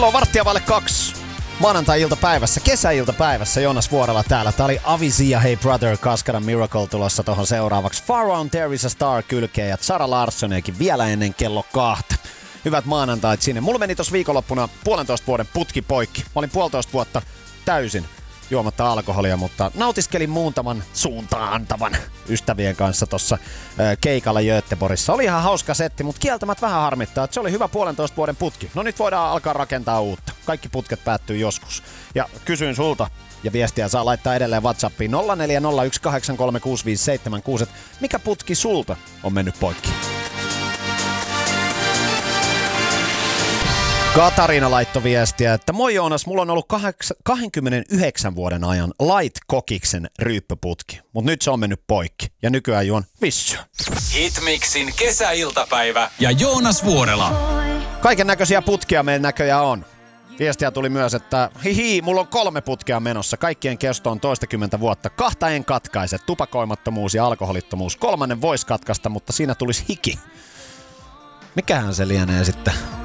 On 1:15 maanantai-iltapäivässä, kesäiltapäivässä Joonas Vuorela täällä. Tää oli Avicii ja Hey Brother, Kaskaran Miracle tulossa tohon seuraavaksi. Far On There Is A Star kylkeen ja Zara Larssoniakin vielä ennen kello 2. Hyvät maanantait sinne. Mulla meni tossa viikonloppuna 1,5 vuoden putki poikki. Mä olin 1,5 vuotta täysin juomatta alkoholia, mutta nautiskelin muutaman suuntaan antavan ystävien kanssa tossa keikalla Göteborgissa. Oli ihan hauska setti, mutta kieltämättä vähän harmittaa, että se oli hyvä 1,5 vuoden putki. No nyt voidaan alkaa rakentaa uutta. Kaikki putket päättyy joskus. Ja kysyin sulta, ja viestiä saa laittaa edelleen WhatsAppiin 0401836576, että mikä putki sulta on mennyt poikki? Katariina laittoi viestiä, että moi Joonas, mulla on ollut 29 vuoden ajan Light Kokiksen ryyppöputki, mutta nyt se on mennyt poikki ja nykyään juon vissyä. Hitmixin kesäiltapäivä ja Joonas Vuorela. Kaiken näköisiä putkia meidän näköjään on. Viestiä tuli myös, että mulla on 3 putkea menossa. Kaikkien kesto on toistakymmentä vuotta. 2 en katkaise, tupakoimattomuus ja alkoholittomuus. 3 vois katkaista, mutta siinä tulisi hiki. Mikähän se lienee sitten?